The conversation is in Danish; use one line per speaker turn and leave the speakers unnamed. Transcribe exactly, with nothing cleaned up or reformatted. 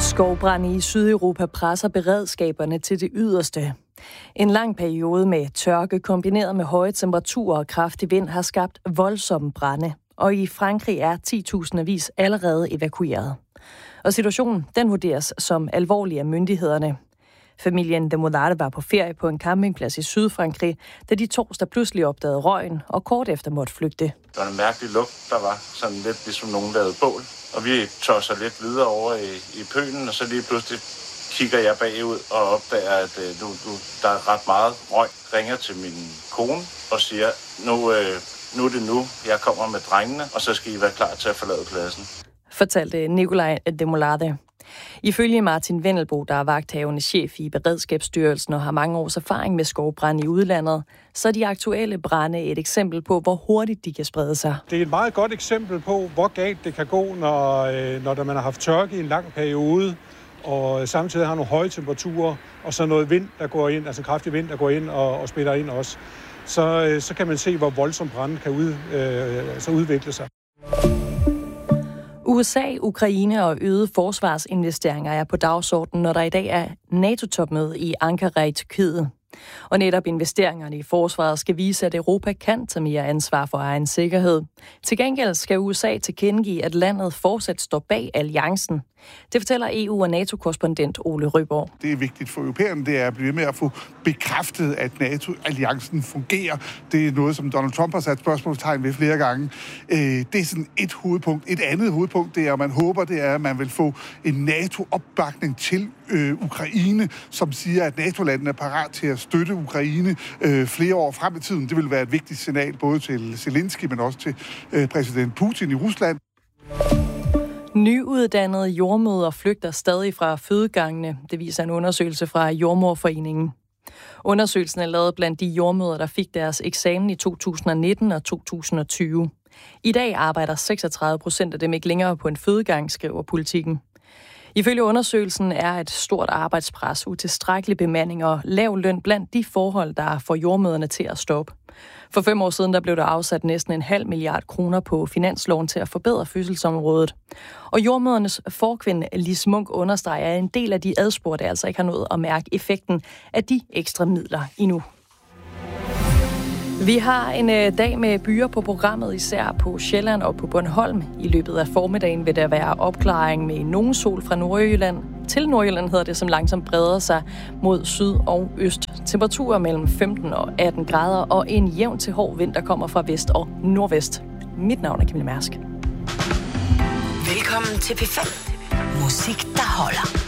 Skovbrande i Sydeuropa presser beredskaberne til det yderste. En lang periode med tørke kombineret med høje temperaturer og kraftig vind har skabt voldsomme brande, og i Frankrig er ti tusindvis allerede evakueret. Og situationen den vurderes som alvorlig af myndighederne. Familien de Mollade var på ferie på en campingplads i Sydfrankrig, da de torsdag pludselig opdagede røgen og kort efter måtte flygte.
Der var en mærkelig lugt, der var sådan lidt ligesom nogen lavede bål. Og vi tosser lidt videre over i, i pølen, og så lige pludselig kigger jeg bagud og opdager, at øh, nu, nu, der er ret meget røg. Ringer til min kone og siger, nu, øh, nu er det nu, jeg kommer med drengene, og så skal I være klar til at forlade pladsen.
Fortalte Nicolai de Mollade. Ifølge Martin Vendelbo, der er vagthavende chef i Beredskabsstyrelsen og har mange års erfaring med skovbrand i udlandet, så er de aktuelle brande et eksempel på, hvor hurtigt de kan sprede sig.
Det er et meget godt eksempel på, hvor galt det kan gå, når, når man har haft tørke i en lang periode, og samtidig har nogle høje temperaturer, og så noget vind, der går ind, altså kraftig vind, der går ind og, og spiller ind også. Så, så kan man se, hvor voldsom branden kan ud, øh, altså udvikle sig.
U S A, Ukraine og øgede forsvarsinvesteringer er på dagsordenen, når der i dag er NATO-topmøde i Ankara i Tyrkiet. Og netop investeringerne i forsvaret skal vise, at Europa kan tage mere ansvar for egen sikkerhed. Til gengæld skal U S A tilkendegive, at landet fortsat står bag alliancen. Det fortæller E U- og NATO-korrespondent Ole Røborg.
Det er vigtigt for europæerne, det er at blive med at få bekræftet, at NATO-alliancen fungerer. Det er noget, som Donald Trump har sat spørgsmålstegn ved flere gange. Det er sådan et hovedpunkt. Et andet hovedpunkt, det er, at man håber, det er, at man vil få en NATO-opbakning til øh, Ukraine, som siger, at NATO-landene er parat til at støtte Ukraine øh, flere år frem i tiden. Det vil være et vigtigt signal både til Zelensky, men også til øh, præsident Putin i Rusland.
Nyuddannede jordmødre flygter stadig fra fødegangene. Det viser en undersøgelse fra Jordemoderforeningen. Undersøgelsen er lavet blandt de jordmødre, der fik deres eksamen i to tusind nitten og to tusind tyve. I dag arbejder seksogtredive procent af dem ikke længere på en fødegang, skriver Politikken. Ifølge undersøgelsen er et stort arbejdspres, utilstrækkelig bemanding og lav løn blandt de forhold, der får jordmødrene til at stoppe. For fem år siden der blev der afsat næsten en halv milliard kroner på finansloven til at forbedre fødselsområdet. Og jordmødernes forkvinde Lis Munk understreger, at en del af de adspurgte altså ikke har nået at mærke effekten af de ekstra midler endnu. Vi har en øh, dag med byer på programmet, især på Sjælland og på Bornholm. I løbet af formiddagen vil der være opklaring med nogen sol fra Nordjylland. Til Nordjylland hedder det, som langsomt breder sig mod syd og øst. Temperaturer mellem femten og atten grader og en jævn til hård vind, der kommer fra vest og nordvest. Mit navn er Camilla Mærsk.
Velkommen til P fem. Musik, der holder.